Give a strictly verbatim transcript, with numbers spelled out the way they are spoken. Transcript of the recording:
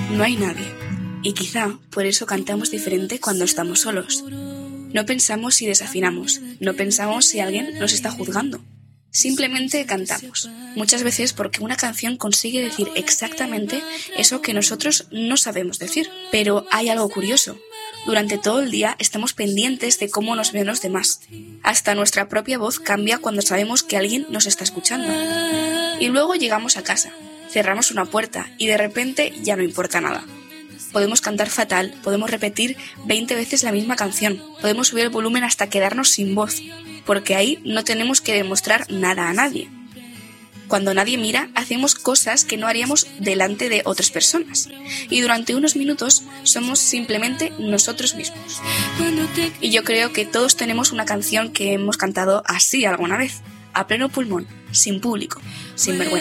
no hay nadie. Y quizá por eso cantamos diferente cuando estamos solos. No pensamos si desafinamos, no pensamos si alguien nos está juzgando. Simplemente cantamos, muchas veces porque una canción consigue decir exactamente eso que nosotros no sabemos decir. Pero hay algo curioso. Durante todo el día estamos pendientes de cómo nos ven los demás. Hasta nuestra propia voz cambia cuando sabemos que alguien nos está escuchando. Y luego llegamos a casa, cerramos una puerta y de repente ya no importa nada. Podemos cantar fatal, podemos repetir veinte veces la misma canción, podemos subir el volumen hasta quedarnos sin voz, porque ahí no tenemos que demostrar nada a nadie. Cuando nadie mira, hacemos cosas que no haríamos delante de otras personas. Y durante unos minutos somos simplemente nosotros mismos. Y yo creo que todos tenemos una canción que hemos cantado así alguna vez, a pleno pulmón, sin público, sin vergüenza.